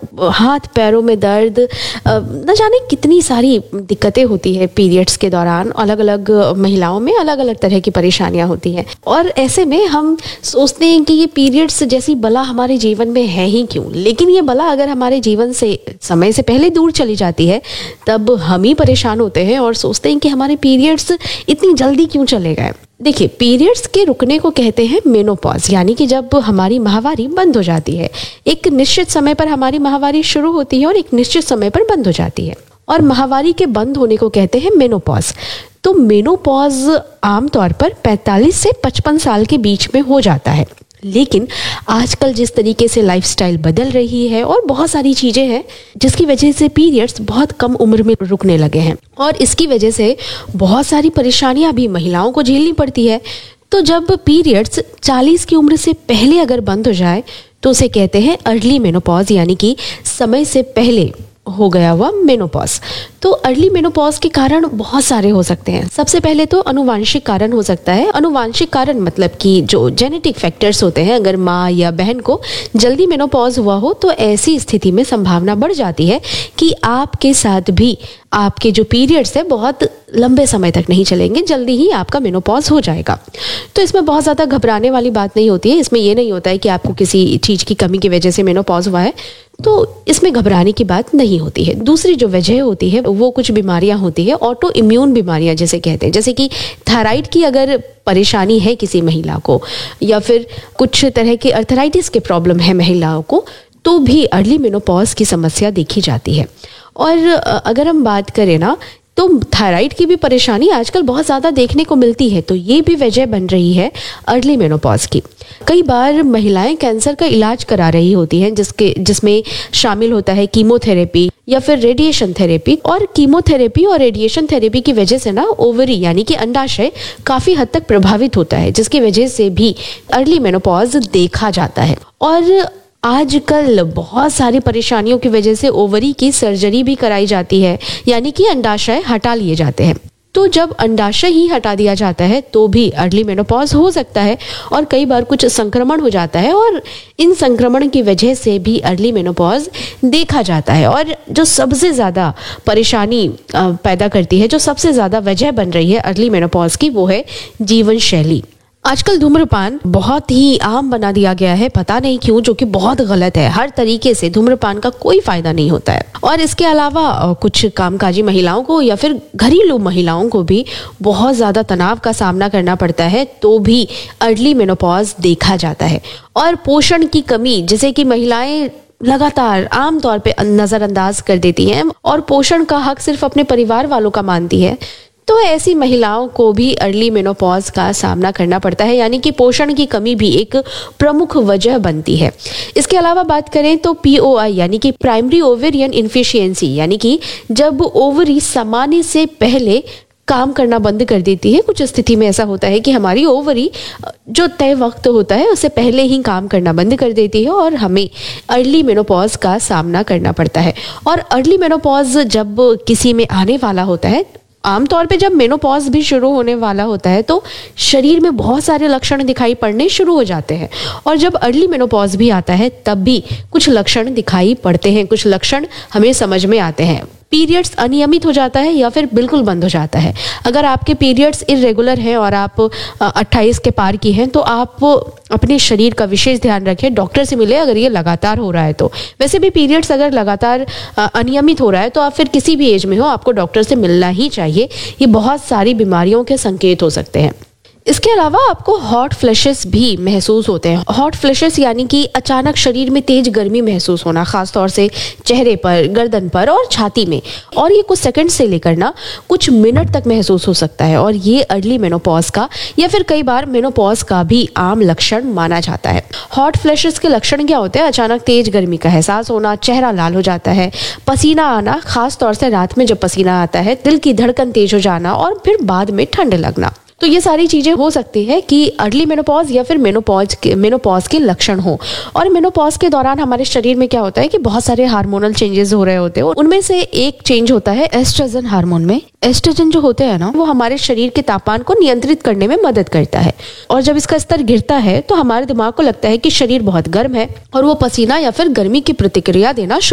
हाथ पैरों में दर्द, न जाने कितनी सारी दिक्कतें होती है पीरियड्स के दौरान। अलग अलग महिलाओं में अलग अलग तरह की परेशानियां होती हैं और ऐसे में हम सोचते हैं कि ये पीरियड्स जैसी बला हमारे जीवन में है ही क्यों। लेकिन ये बला अगर हमारे जीवन से समय से पहले दूर चली जाती है तब हम ही परेशान होते हैं और सोचते हैं कि हमारे पीरियड्स इतनी जल्दी क्यों चले गए। देखिए, पीरियड्स के रुकने को कहते हैं मेनोपॉज, यानी कि जब हमारी माहवारी बंद हो जाती है। एक निश्चित समय पर हमारी माहवारी शुरू होती है और एक निश्चित समय पर बंद हो जाती है, और माहवारी के बंद होने को कहते हैं मेनोपॉज। तो मेनोपॉज आमतौर पर 45 से 55 साल के बीच में हो जाता है। लेकिन आजकल जिस तरीके से लाइफस्टाइल बदल रही है और बहुत सारी चीज़ें हैं जिसकी वजह से पीरियड्स बहुत कम उम्र में रुकने लगे हैं, और इसकी वजह से बहुत सारी परेशानियां भी महिलाओं को झेलनी पड़ती है। तो जब पीरियड्स 40 की उम्र से पहले अगर बंद हो जाए तो उसे कहते हैं अर्ली मेनोपॉज, यानी कि समय से पहले हो गया हुआ मेनोपॉज। तो अर्ली मेनोपॉज के कारण बहुत सारे हो सकते हैं। सबसे पहले तो अनुवांशिक कारण हो सकता है। अनुवांशिक कारण मतलब कि जो जेनेटिक फैक्टर्स होते हैं, अगर माँ या बहन को जल्दी मेनोपॉज हुआ हो तो ऐसी स्थिति में संभावना बढ़ जाती है कि आपके साथ भी आपके जो पीरियड्स है बहुत लंबे समय तक नहीं चलेंगे, जल्दी ही आपका मेनोपॉज हो जाएगा। तो इसमें बहुत ज़्यादा घबराने वाली बात नहीं होती है। इसमें यह नहीं होता है कि आपको किसी चीज़ की कमी की वजह से मेनोपॉज हुआ है, तो इसमें घबराने की बात नहीं होती है। दूसरी जो वजह होती है वो कुछ बीमारियां होती है, ऑटो इम्यून बीमारियां जिसे कहते हैं, जैसे कि थायराइड की अगर परेशानी है किसी महिला को, या फिर कुछ तरह के अर्थराइटिस के प्रॉब्लम है महिलाओं को, तो भी अर्ली मेनोपॉज की समस्या देखी जाती है। और अगर हम बात करें ना, तो थायराइड की भी परेशानी आजकल बहुत ज़्यादा देखने को मिलती है, तो ये भी वजह बन रही है अर्ली मेनोपॉज की। कई बार महिलाएं कैंसर का इलाज करा रही होती हैं जिसमें शामिल होता है कीमोथेरेपी या फिर रेडिएशन थेरेपी, और कीमोथेरेपी और रेडिएशन थेरेपी की वजह से ना ओवरी यानी कि अंडाशय काफ़ी हद तक प्रभावित होता है, जिसकी वजह से भी अर्ली मेनोपॉज देखा जाता है। और आजकल बहुत सारी परेशानियों की वजह से ओवरी की सर्जरी भी कराई जाती है, यानी कि अंडाशय हटा लिए जाते हैं। तो जब अंडाशय ही हटा दिया जाता है तो भी अर्ली मेनोपॉज हो सकता है, और कई बार कुछ संक्रमण हो जाता है और इन संक्रमण की वजह से भी अर्ली मेनोपॉज देखा जाता है। और जो सबसे ज़्यादा परेशानी पैदा करती है, जो सबसे ज़्यादा वजह बन रही है अर्ली मेनोपॉज की, वो है जीवन शैली। आजकल धूम्रपान बहुत ही आम बना दिया गया है, पता नहीं क्यों, जो कि बहुत गलत है। हर तरीके से धूम्रपान का कोई फायदा नहीं होता है। और इसके अलावा कुछ कामकाजी महिलाओं को या फिर घरेलू महिलाओं को भी बहुत ज़्यादा तनाव का सामना करना पड़ता है, तो भी अर्ली मेनोपॉज देखा जाता है। और पोषण की कमी, जैसे कि महिलाएं लगातार आमतौर पे नज़रअंदाज कर देती हैं और पोषण का हक सिर्फ अपने परिवार वालों का मानती है, तो ऐसी महिलाओं को भी अर्ली मेनोपॉज का सामना करना पड़ता है, यानी कि पोषण की कमी भी एक प्रमुख वजह बनती है। इसके अलावा बात करें तो POI यानी कि प्राइमरी ओवेरियन इनफिशियंसी, यानी कि जब ओवरी सामान्य से पहले काम करना बंद कर देती है। कुछ स्थिति में ऐसा होता है कि हमारी ओवरी जो तय वक्त होता है उससे पहले ही काम करना बंद कर देती है और हमें अर्ली मेनोपॉज का सामना करना पड़ता है। और अर्ली मेनोपॉज जब किसी में आने वाला होता है, आमतौर पे जब मेनोपॉज भी शुरू होने वाला होता है तो शरीर में बहुत सारे लक्षण दिखाई पड़ने शुरू हो जाते हैं, और जब अर्ली मेनोपॉज भी आता है तब भी कुछ लक्षण दिखाई पड़ते हैं, कुछ लक्षण हमें समझ में आते हैं। पीरियड्स अनियमित हो जाता है या फिर बिल्कुल बंद हो जाता है। अगर आपके पीरियड्स इरेगुलर हैं और आप 28 के पार की हैं तो आप अपने शरीर का विशेष ध्यान रखें, डॉक्टर से मिले अगर ये लगातार हो रहा है तो। वैसे भी पीरियड्स अगर लगातार अनियमित हो रहा है तो आप फिर किसी भी एज में हो, आपको डॉक्टर से मिलना ही चाहिए। ये बहुत सारी बीमारियों के संकेत हो सकते हैं। इसके अलावा आपको हॉट फ्लैशेस भी महसूस होते हैं। हॉट फ्लैशेस यानी कि अचानक शरीर में तेज गर्मी महसूस होना, खासतौर से चेहरे पर, गर्दन पर और छाती में, और ये कुछ सेकंड से लेकर ना कुछ मिनट तक महसूस हो सकता है। और ये अर्ली मेनोपॉज का या फिर कई बार मेनोपॉज का भी आम लक्षण माना जाता है। हॉट फ्लैशेस के लक्षण क्या होते हैं? अचानक तेज गर्मी का एहसास होना, चेहरा लाल हो जाता है, पसीना आना, खासतौर से रात में जब पसीना आता है, दिल की धड़कन तेज हो जाना और फिर बाद में ठंड लगना। तो ये सारी चीजें हो सकती है कि अर्ली मेनोपॉज या फिर मेनोपॉज के लक्षण हो। और मेनोपॉज के दौरान हमारे शरीर में क्या होता है कि बहुत सारे हार्मोनल चेंजेस हो रहे होते हैं। उनमें से एक चेंज होता है एस्ट्रोजन हार्मोन में। एस्ट्रोजन जो होते हैं ना, वो हमारे शरीर के तापमान को नियंत्रित करने में मदद करता है, और जब इसका स्तर गिरता है तो हमारे दिमाग को लगता है कि शरीर बहुत गर्म है और वो पसीना या फिर गर्मी की प्रतिक्रिया देना